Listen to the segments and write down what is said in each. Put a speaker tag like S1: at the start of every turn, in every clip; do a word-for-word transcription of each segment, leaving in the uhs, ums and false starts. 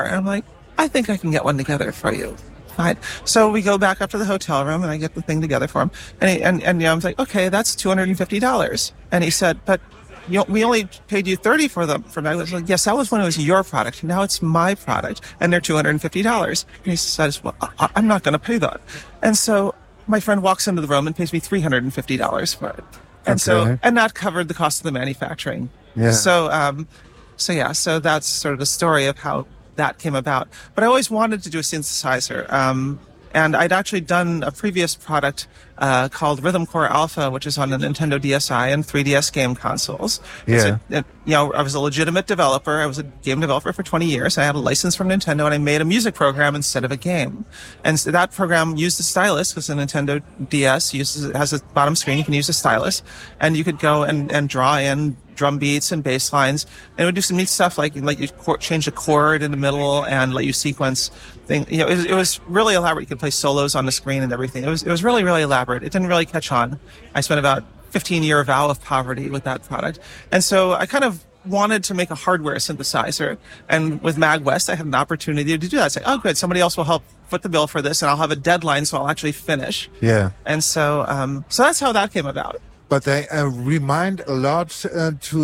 S1: And I'm like, I think I can get one together for you. Fine. So we go back up to the hotel room and I get the thing together for him. And he, and, and you know, I was like, okay, that's two hundred fifty dollars. And he said, but you know, we only paid you thirty dollars for them. For I was like, yes, that was when it was your product. Now it's my product and they're two hundred fifty dollars. And he says, well, I, I'm not going to pay that. And so my friend walks into the room and pays me three hundred fifty dollars for it. And
S2: Okay.
S1: so, and that covered the cost of the manufacturing.
S2: Yeah.
S1: So, um, so yeah, so that's sort of the story of how that came about. But I always wanted to do a synthesizer. Um, and I'd actually done a previous product uh, called Rhythm Core Alpha, which is on the Nintendo D S i and three D S game consoles. It's
S2: Yeah.
S1: a- it- you know, I was a legitimate developer. I was a game developer for twenty years. I had a license from Nintendo, and I made a music program instead of a game. And so that program used a stylus, because the Nintendo D S uses has a bottom screen. You can use a stylus, and you could go and, and draw in drum beats and bass lines, and it would do some neat stuff like like you chord, change a chord in the middle and let you sequence thing. You know, it was, it was really elaborate. You could play solos on the screen and everything. It was it was really really elaborate. It didn't really catch on. I spent about fifteen year vow of poverty with that product, and so I kind of wanted to make a hardware synthesizer. And with MagWest, I had an opportunity to do that. I say, oh, good, somebody else will help foot the bill for this, and I'll have a deadline, so I'll actually finish.
S2: Yeah.
S1: And so, um, so that's how that came about.
S2: But they uh, remind a lot uh, to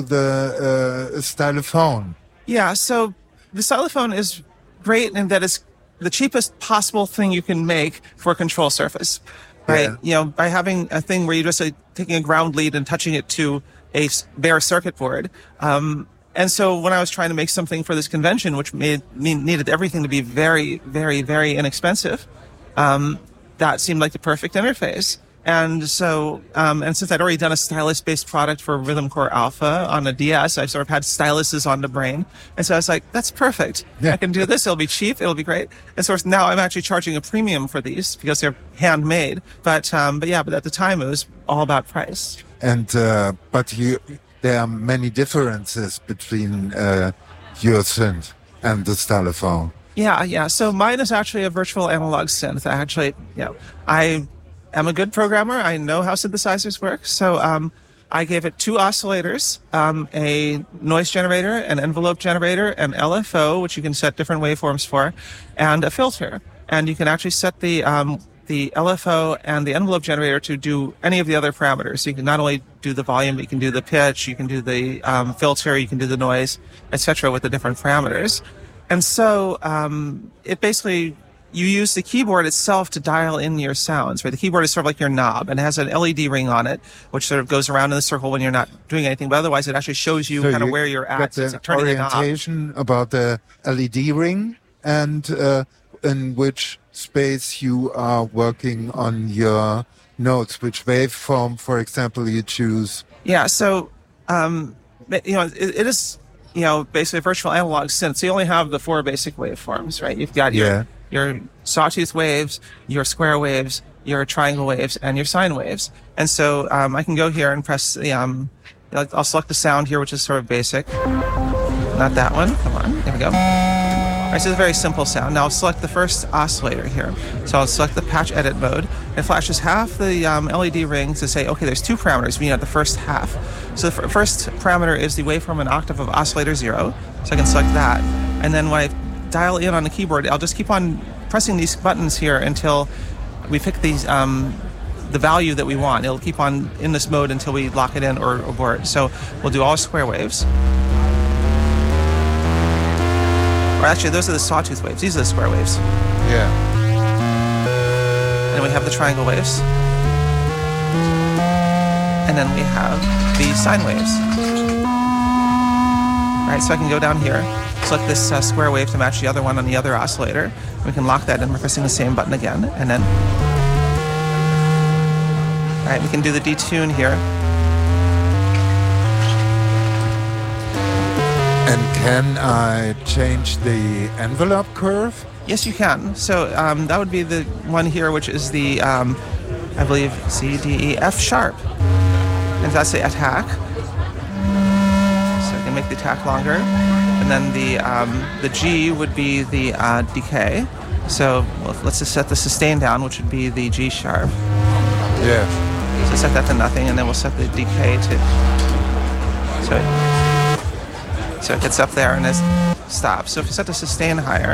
S2: the uh, stylophone.
S1: Yeah, so the xylophone is great in that it's the cheapest possible thing you can make for a control surface, right?
S2: Yeah.
S1: You know, by having a thing where you're just uh, taking a ground lead and touching it to a s- bare circuit board. Um, and so when I was trying to make something for this convention, which made me needed everything to be very, very, very inexpensive, um, that seemed like the perfect interface. And so, um, and since I'd already done a stylus-based product for Rhythm Core Alpha on a D S, I sort of had styluses on the brain. And so I was like, that's perfect.
S2: Yeah.
S1: I can do this. It'll be cheap. It'll be great. And so now I'm actually charging a premium for these because they're handmade. But, um, but yeah, but at the time it was all about price.
S2: And uh, but you, there are many differences between uh, your synth and the stylophone.
S1: Yeah, yeah. So mine is actually a virtual analog synth. I actually, you know, I am a good programmer. I know how synthesizers work. So um, I gave it two oscillators, um, a noise generator, an envelope generator, an L F O, which you can set different waveforms for, and a filter. And you can actually set the um, the L F O and the envelope generator to do any of the other parameters. So you can not only do the volume, but you can do the pitch, you can do the um, filter, you can do the noise, et cetera with the different parameters. And so um, it basically, you use the keyboard itself to dial in your sounds, right? The keyboard is sort of like your knob and it has an L E D ring on it, which sort of goes around in a circle when you're not doing anything. But otherwise, it actually shows you
S2: So
S1: kind of
S2: you
S1: where you're
S2: got
S1: at. So
S2: the
S1: it's like turning the knob.
S2: orientation about the L E D ring and uh, in which space you are working on your notes, which waveform, for example, you choose.
S1: Yeah, so, um, you know, it, it is, you know, basically a virtual analog synth. So you only have the four basic waveforms, right? You've got your,
S2: Yeah.
S1: your sawtooth waves, your square waves, your triangle waves, and your sine waves. And so um, I can go here and press the, um, I'll select the sound here, which is sort of basic. Not that one. Come on. There we go. All right, so it's a very simple sound. Now I'll select the first oscillator here. So I'll select the patch edit mode. It flashes half the um, L E D rings to say, okay, there's two parameters. We need the first half. So the f- first parameter is the waveform and octave of oscillator zero. So I can select that. And then when I dial in on the keyboard, I'll just keep on pressing these buttons here until we pick these um, the value that we want. It'll keep on in this mode until we lock it in or abort. So we'll do all square waves. Or actually, those are the sawtooth waves. These are the square waves.
S2: Yeah.
S1: And then we have the triangle waves. And then we have the sine waves. All right, so I can go down here, select this uh, square wave to match the other one on the other oscillator. We can lock that in by pressing the same button again. And then, all right, we can do the detune here.
S2: And can I change the envelope curve?
S1: Yes, you can. So um, that would be the one here, which is the, um, I believe, C, D, E, F sharp. And that's the attack. So I can make the attack longer. And then the um, the G would be the uh, decay. So well, let's just set the sustain down, which would be the G sharp.
S2: Yeah.
S1: So set that to nothing, and then we'll set the decay to... So, so it gets up there and it stops. So if you set the sustain higher,